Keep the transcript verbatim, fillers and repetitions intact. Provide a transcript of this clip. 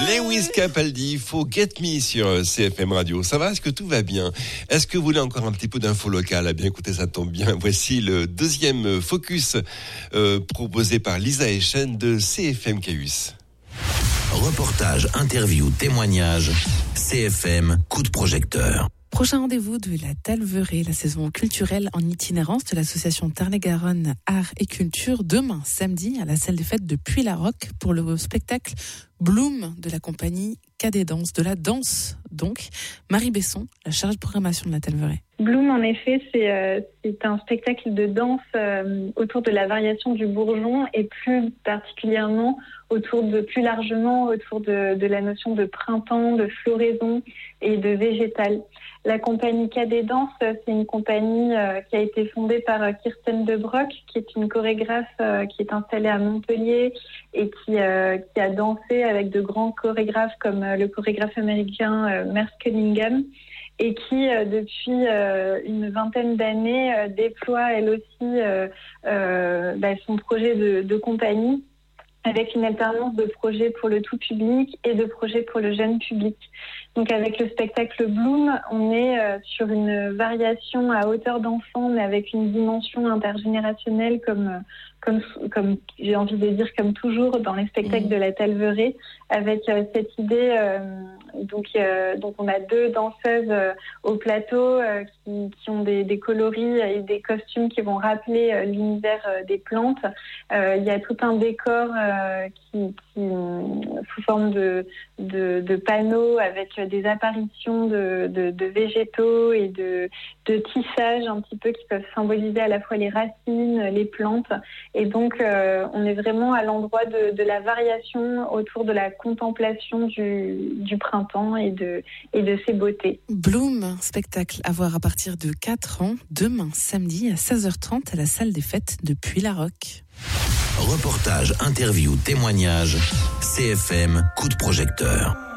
Lewis Capaldi, Forget Me sur C F M Radio. Ça va? Est-ce que tout va bien? Est-ce que vous voulez encore un petit peu d'infos locales? Ah bien, écoutez, ça tombe bien. Voici le deuxième focus euh, proposé par Lisa Echen de C F M Cahus. Reportage, interview, témoignage. C F M, coup de projecteur. Prochain rendez-vous de la Talverée, la saison culturelle en itinérance de l'association Tarn-et-Garonne Art et Culture, demain samedi à la salle des fêtes de Puy-la-Roque pour le spectacle Bloom de la compagnie Cadet Danse, de la danse donc. Marie Besson, la chargée de programmation de la Talverée. Bloom, en effet, c'est, euh, c'est un spectacle de danse euh, autour de la variation du bourgeon et plus particulièrement autour de, plus largement autour de, de la notion de printemps, de floraison et de végétal. La compagnie Cadet Danse, c'est une compagnie euh, qui a été fondée par euh, Kirsten De Broek, qui est une chorégraphe euh, qui est installée à Montpellier et qui, euh, qui a dansé avec de grands chorégraphes comme euh, le chorégraphe américain euh, Merce Cunningham, et qui, euh, depuis euh, une vingtaine d'années, euh, déploie elle aussi euh, euh, bah, son projet de, de compagnie, avec une alternance de projets pour le tout public et de projets pour le jeune public. Donc avec le spectacle Bloom, on est euh, sur une variation à hauteur d'enfant, mais avec une dimension intergénérationnelle comme, comme, comme j'ai envie de dire comme toujours dans les spectacles mmh. de la Talverée, avec euh, cette idée, euh, donc, euh, donc on a deux danseuses euh, au plateau euh, qui, qui ont des, des coloris et des costumes qui vont rappeler euh, l'univers euh, des plantes. Euh, il y a tout un décor euh, qui, qui sous forme de, de, de panneaux avec des apparitions de, de, de végétaux et de, de tissages un petit peu qui peuvent symboliser à la fois les racines, les plantes. Et donc, euh, on est vraiment à l'endroit de, de la variation autour de la contemplation du, du printemps et de, et de ses beautés. Bloom, spectacle à voir à partir de quatre ans, demain samedi à seize heures trente à la salle des fêtes de Puy-la-Roque. Reportage, interview, témoignage. C F M, coup de projecteur.